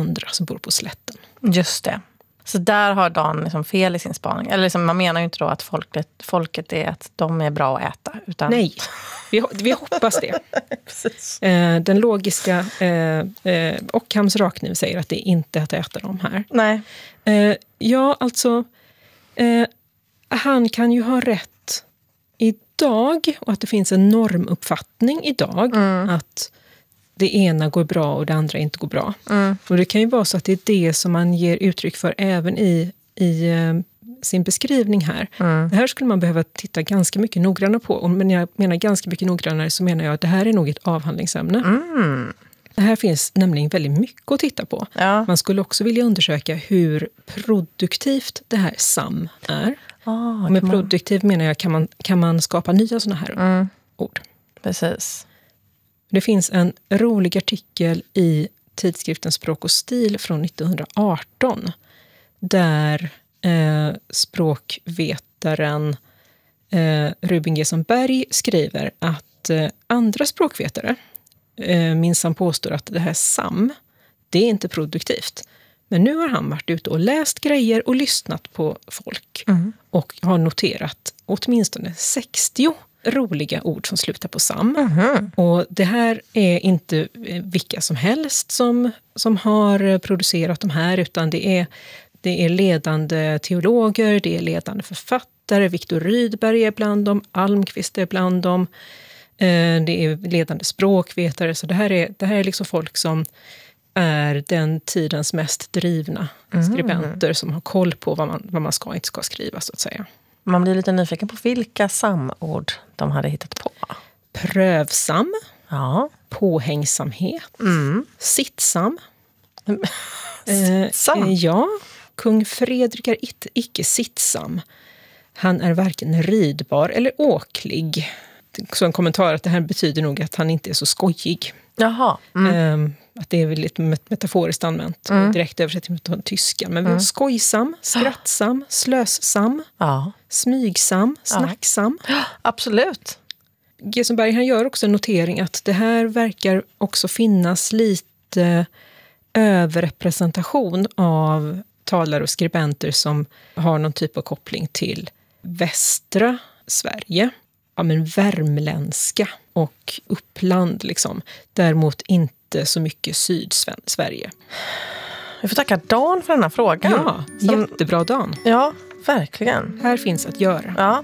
andra som bor på slätten. Just det. Så där har Dan liksom fel i sin spaning. Eller liksom, man menar ju inte då att folket är att de är bra att äta. Utan... Nej, vi hoppas det. Precis. Den logiska Ockhams rakkniv säger att det inte är att äta dem här. Nej. Ja, alltså han kan ju ha rätt idag och att det finns en normuppfattning idag att det ena går bra och det andra inte går bra. Och det kan ju vara så att det är det som man ger uttryck för även i sin beskrivning här. Det här skulle man behöva titta ganska mycket noggrannare på. Och när jag menar ganska mycket noggrannare så menar jag att det här är nog ett avhandlingsämne. Det här finns nämligen väldigt mycket att titta på. Ja. Man skulle också vilja undersöka hur produktivt det här SAM är. Och med produktiv menar jag kan man skapa nya sådana här ord. Precis. Det finns en rolig artikel i tidskriften Språk och stil från 1918 där språkvetaren Ruben Gesson-Berg skriver att andra språkvetare minsann påstår att det här SAM, det är inte produktivt. Men nu har han varit ute och läst grejer och lyssnat på folk och har noterat åtminstone 60 roliga ord som slutar på SAM. Och det här är inte vilka som helst som har producerat de här, utan det är ledande teologer, det är ledande författare, Viktor Rydberg är bland dem, Almqvist är bland dem, det är ledande språkvetare, så det här är liksom folk som är den tidens mest drivna skribenter som har koll på vad man ska och inte ska skriva, så att säga. Man blir lite nyfiken på vilka samord de hade hittat på. Prövsam, Ja. påhängsamhet, sittsam. Sittsam? Ja, kung Fredrik är icke sittsam. Han är varken ridbar eller åklig. Så en kommentar att det här betyder nog att han inte är så skojig. Jaha. Att det är väl lite metaforiskt använt. Direkt översättning från tyska. Men vi har skojsam, skrattsam, slössam, smygsam, snacksam. Absolut. Gesson-Berg, han gör också en notering att det här verkar också finnas lite överrepresentation av talare och skribenter som har någon typ av koppling till västra Sverige. Ja, men värmländska och Uppland liksom. Däremot inte så mycket Sydsverige. Vi får tacka Dan för den här frågan. Ja, jättebra Dan. Ja, verkligen. Här finns att göra. Ja.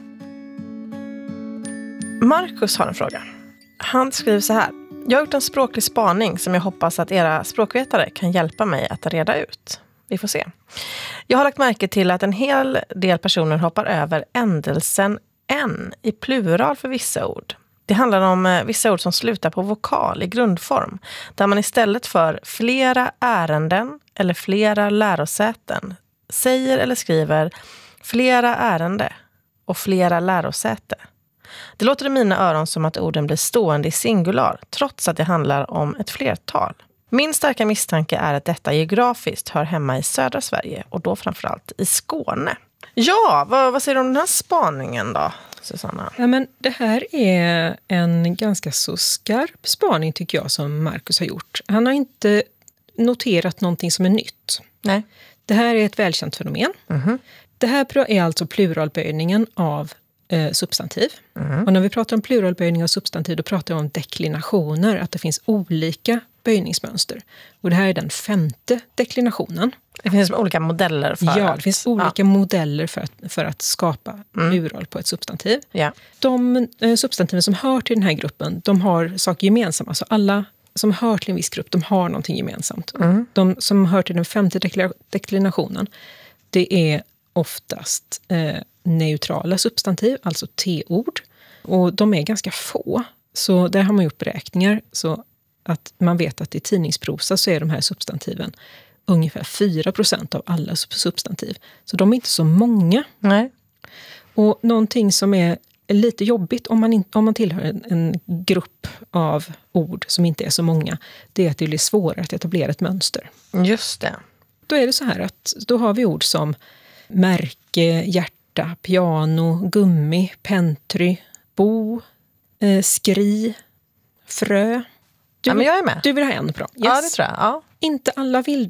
Marcus har en fråga. Han skriver så här. Jag har gjort en språklig spaning som jag hoppas att era språkvetare kan hjälpa mig att reda ut. Vi får se. Jag har lagt märke till att en hel del personer hoppar över ändelsen en i plural för vissa ord. Det handlar om vissa ord som slutar på vokal i grundform, där man istället för flera ärenden eller flera lärosäten säger eller skriver flera ärende och flera lärosäte. Det låter i mina öron som att orden blir stående i singular, trots att det handlar om ett flertal. Min starka misstanke är att detta geografiskt hör hemma i södra Sverige och då framförallt i Skåne. Ja, vad säger du om den här spaningen då, Susanna? Ja, men det här är en ganska så skarp spaning tycker jag som Marcus har gjort. Han har inte noterat någonting som är nytt. Nej. Det här är ett välkänt fenomen. Det här är alltså pluralböjningen av substantiv. Och när vi pratar om pluralböjning av substantiv då pratar vi om deklinationer, att det finns olika böjningsmönster. Och det här är den 5:e deklinationen. Det finns olika modeller för det finns olika modeller för att skapa plural på ett substantiv. Ja. De substantiven som hör till den här gruppen, de har saker gemensamma. Alltså alla som hör till en viss grupp, de har någonting gemensamt. De som hör till den 5:e deklinationen, det är oftast neutrala substantiv, alltså T-ord. Och de är ganska få. Så där har man gjort beräkningar så att man vet att i tidningsprosa så är de här substantiven ungefär 4% av alla substantiv. Så de är inte så många. Nej. Och någonting som är lite jobbigt om man tillhör en grupp av ord som inte är så många, det är att det blir svårare att etablera ett mönster. Just det. Då är det så här att då har vi ord som märke, hjärta, piano, gummi, pentry, bo, skri, frö. Men jag är med. Du vill ha en bra. Yes. Ja, det tror jag. Ja. Inte alla vill